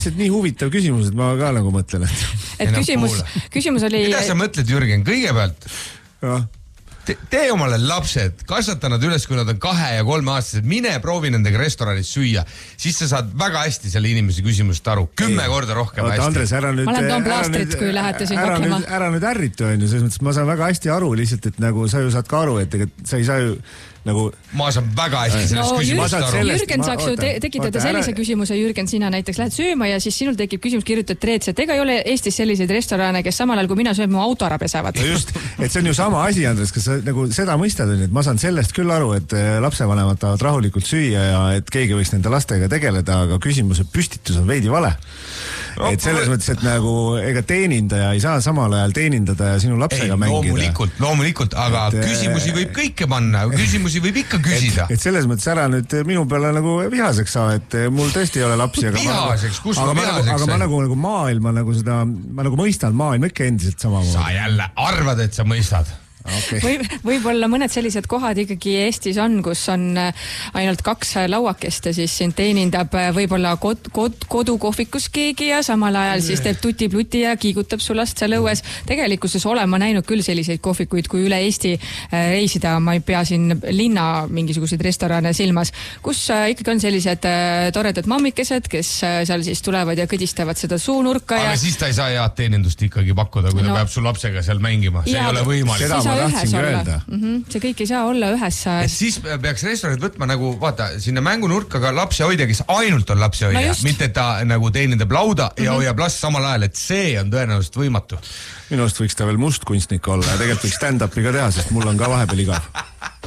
nii huvitav küsimus, et ma ka nagu mõtlen, et küsimus oli... Mida sa mõtled, Jürgen, kõigepealt? Tee omale lapsed, kasvata nad üles, kui nad on 2 ja 3 aastased, mine proovi nendega restoranis süüa, siis sa saad väga hästi selle inimese küsimusest aru, 10 korda rohkem hästi. Andres, ära nüüd... Ma olen toon plaastrit, kui lähete siin kaklema. Ära nüüd ärritu on ju, selles mõttes, ma saan väga hästi aru lihtsalt, et nagu sa ju saad ka aru, et sa ei saa ju nagu... Ma saan väga hästi sellest küsimusest aru. Jürgen saaks ju tekitada sellise küsimuse, Jürgen, sina näiteks lähed sööma ja siis sinul tekib küsimus, kirjutad Treets, et ega ei ole Eestis selliseid restorane, kes samal ajal, kui mina söön, mu auto ära pesevad. No just, et see on ju sama asi, Andres, kas sa nagu seda mõistad, et ma saan sellest küll aru, et lapsevanemad tahavad rahulikult süüa ja et keegi võiks nende lastega tegeleda, aga küsimuse püstitus on veidi vale. Et selles mõttes, et nagu ega teenindaja ei saa samal ajal teenindada ja sinu lapsega mängida. Loomulikult, aga küsimusi võib kõike panna, küsimusi võib ikka küsida. Et selles mõttes ära nüüd minu peale nagu vihaseks saa, et mul tõesti ei ole lapsi. Vihaseks, kus ma vihaseks? Aga ma nagu maailma nagu seda, ma nagu mõistan maailma ikka endiselt samamoodi. Sa jälle arvad, et sa mõistad. Okay. Võib-olla mõned sellised kohad ikkagi Eestis on, kus on ainult 2 lauakest ja siis sind teenindab võib-olla kodukohvikus keegi ja samal ajal siis teeb tuti-pluti ja kiigutab su last seal õues. Tegelikkuses olen ma näinud küll selliseid kohvikuid, kui üle Eesti reisida, ma ei pea siin linna mingisuguseid restorane silmas, kus ikkagi on sellised toredad mammikesed, kes seal siis tulevad ja kõdistavad seda suunurka. Aga siis ta ei saa head teenindust ikkagi pakkuda, kui ta peab su lapsega seal mängima. See ei ole võimalik. See kõik ei saa olla ühes. Siis peaks restoranid võtma nagu, vaata, sinna mängunurkaga lapsehoidja, kes ainult on lapsehoidja, mitte ta nagu teenindab lauda ja hoiab last samal ajal, et see on tõenäoliselt võimatu. Minu arust võiks ta veel mustkunstnik olla ja tegelikult võiks stand-upi ka teha, sest mul on ka vahepeal igav.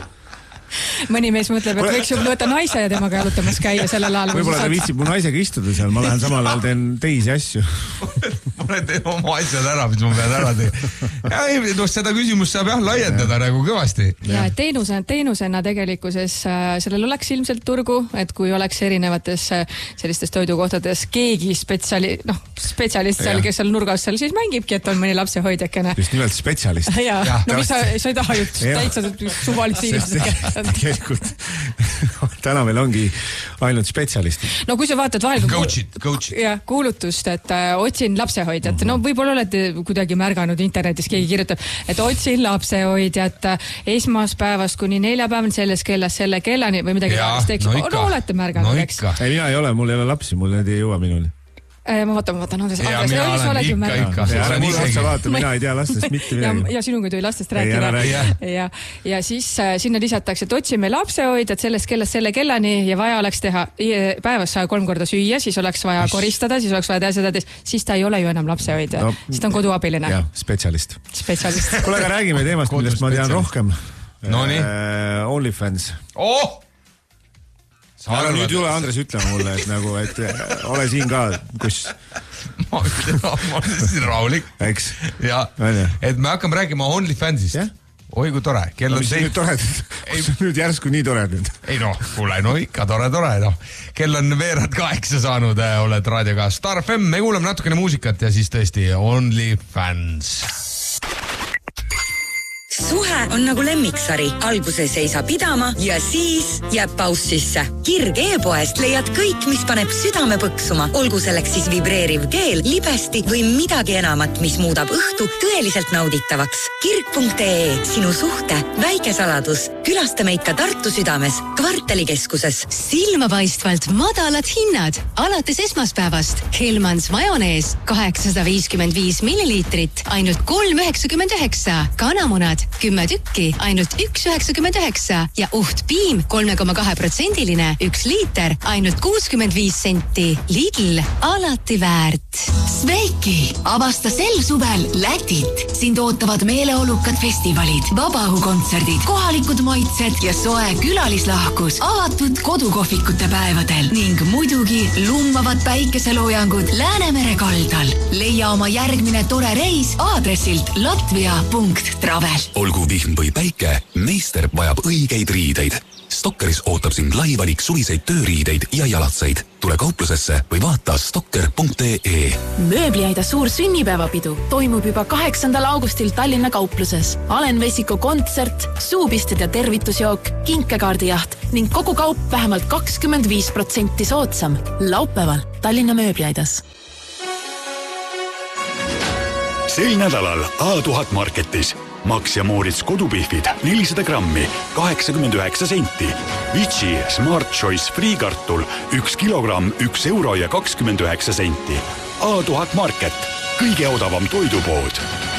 Mõni mees mõtleb, et võiks ju võtta naise ja temaga jalutamas käia sellel ajal. Võib-olla ta viitsib mu naisega istuda seal, ma lähen samal ajal teen teisi asju. Ma teen oma asjad ära, mis ma pean ära tegema. Seda küsimust saab laiendada nagu kõvasti. Ja teenusena tegelikkuses sellel oleks ilmselt turgu, et kui oleks erinevates sellistes toidukohtades keegi spetsialist seal, kes seal nurgas seal siis mängibki, et on mõni lapsehoidjakene. Just nimelt spetsialist. No mis sa ei taha ju täitsa suvalisi inimesed tegelikult täna meil ongi ainult spetsialistid. No kui sa vaatad vahel kuulutust, et otsin lapsehoidjat, no võib-olla olete kuidagi märganud internetis, keegi kirjutab, et otsin lapsehoidjat esmaspäevast kuni neljapäeval selles kellas selle kellani või midagi teeks. No olete märganud, eks? Ei, mina ei ole, mul ei ole lapsi, mul need ei jõua minuni. Ma vaatan, Andres, mina olen ikka. Mina ei tea lastest mitte midagi. Ja sinuga ei tohi lastest rääkida. Ja siis sinna lisatakse, et otsime lapsehoidjad sellest kellast selle kellani ja vaja oleks teha päevas 3 korda süüa, siis oleks vaja koristada, siis oleks vaja teha seda, siis ta ei ole ju enam lapsehoidja. Siis ta on koduabiline. Jah, spetsialist. Kuule, aga räägime teemast, millest ma tean rohkem. OnlyFans. Aga nüüd jule, Andres, ütleme mulle, et nagu, et ole siin ka, kus... Ma olen siin rahulik. Eks? Ja, et me hakkame rääkima OnlyFansist. Oi, kui tore. Kell on see... Nüüd järsku nii tore nüüd. Ei kuule, ikka tore. Kell on 7:08 saanud, oled raadioga Star FM. Me kuuleme natukene muusikat ja siis tõesti OnlyFans. Suhe on nagu lemmiksari. Alguses ei saa pidama ja siis jääb paus sisse. Kirg e-poest leiad kõik, mis paneb südame põksuma. Olgu selleks siis vibreeriv keel, libesti või midagi enamat, mis muudab õhtu tõeliselt nauditavaks. Kirg.ee, sinu suhte väike saladus. Külasta meid ka Tartu südames, Kvartalikeskuses. Silmapaistvalt madalad hinnad. Alates esmaspäevast Hellmans majonees 855 milliliitrit, ainult 3,99. Kanamunad 10 tükki, ainult 1,99 ja uhtpiim 3,2%, 1 liiter, ainult 65 senti. Lidl, alati väärt. Sveiki, avasta sel suvel Lätit. Sind ootavad meeleolukad festivalid, vabaõhukontserdid, kohalikud maitsed ja soe külalislahkus avatud kodukohvikute päevadel ning muidugi lummavad päikeseloojangud Läänemere kaldal. Leia oma järgmine tore reis aadressilt latvia.travel. Olgu vihm või päike, meister vajab õigeid riideid. Stalkeris ootab sind lai valik suviseid tööriideid ja jalatseid. Tule kauplusesse või vaata stocker.ee. Mööbliaida suur sünnipäevapidu toimub juba 8. augustil Tallinna kaupluses. Alen Vesiko kontsert, suupisted ja tervitusjook, kinkekaardijaht ning kogu kaup vähemalt 25% soodsam. Laupäeval Tallinna Mööbliaidas. Sel nädalal A1000 Marketis Max ja Moritz kodupihvid 400 grammi, 89 senti. Vici Smart Choice friikartul 1 kilogramm, 1 euro ja 29 senti. A1000 Market, kõige odavam toidupood.